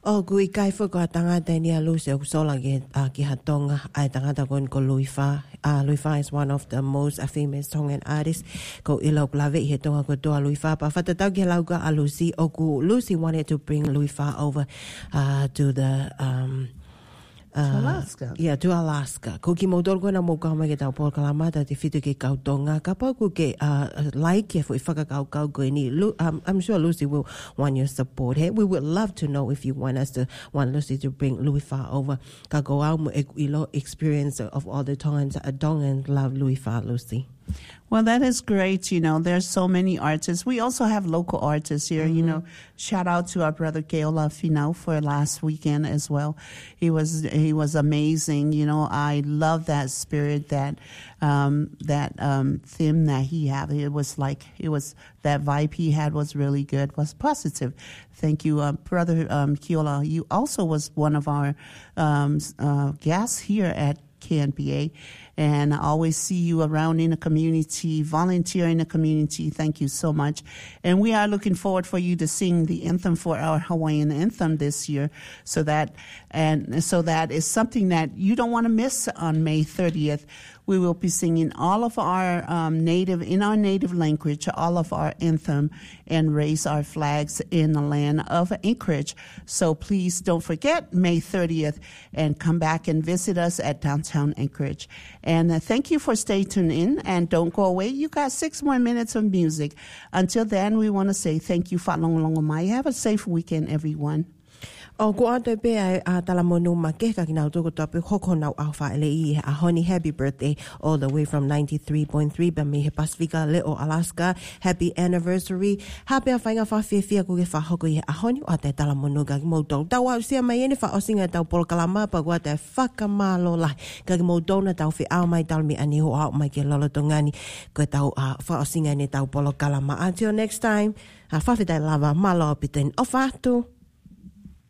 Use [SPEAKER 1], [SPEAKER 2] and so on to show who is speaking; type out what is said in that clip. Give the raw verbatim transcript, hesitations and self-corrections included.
[SPEAKER 1] O kui kai fo ko tangata ni alu se so la ki uh, ki hatonga ai tangata kon ko Luifa. Uh, Luifa is one of the most uh, famous Tongan artists. Ko ilo klave he tonga ko toa Luifa pa fata tau ki lauka a Lucy o ku Lucy wanted to bring Luifa over uh, to the um
[SPEAKER 2] Uh, to Alaska.
[SPEAKER 1] Yeah, to Alaska. Ko ki mo dolgo na mo ka mai tau por kalamata te fitu ki kautonga ka pa ku ke uh, like if we faka kau kau go ni. Um, I'm sure Lucy will want your support. Hey, we would love to know if you want us to want Lucy to bring Luifa over. Ka go out mo ilo experience of all the Tongans. Tongans love Luifa, Lucy.
[SPEAKER 2] Well, that is great. You know, there's so many artists. We also have local artists here. Mm-hmm. You know, shout out to our brother Keola Finau for last weekend as well. He was he was amazing. You know, I love that spirit, that um, that um, theme that he had. It was like it was that vibe he had was really good, was positive. Thank you, uh, brother um, Keola. You also was one of our um, uh, guests here at K N P A, and I always see you around in the community, volunteer in the community. Thank you so much. And we are looking forward for you to sing the anthem for our Hawaiian anthem this year, so that and so that is something that you don't want to miss on May thirtieth. We will be singing all of our um, native, in our native language, all of our anthem, and raise our flags in the land of Anchorage. So please don't forget May thirtieth, and come back and visit us at downtown Anchorage. And uh, thank you for staying tuned in, and don't go away. You got six more minutes of music. Until then, we want to say thank you. Whalongalonga. Have a safe weekend, everyone.
[SPEAKER 1] O ko ate pe ai a talamonu make ka kinau to topi hoko nau au fa ele I a honey happy birthday all the way from ninety-three point three ba me he Pacifica Leo Alaska. Happy anniversary. Happy a fainga fa fia fia ko ke fa hoko I a honey o te talamonu ka mo tau tau au sia mai ene fa osinga tau pol kalama pa ko te whakamalo lai ka mo tona tau fi au mai tau mi ani ho au mai ke lolo tongani ko tau a fa osinga ne tau polo kalama. Until next time, a fa fi tai lava malo pitin o fatu.